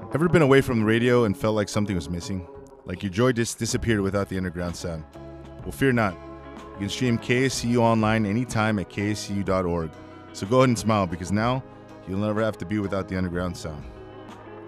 Ever been away from the radio and felt like something was missing? Like your joy just disappeared without the underground sound? Well, fear not. You can stream KSCU online anytime at kscu.org. So go ahead and smile, because now you'll never have to be without the underground sound.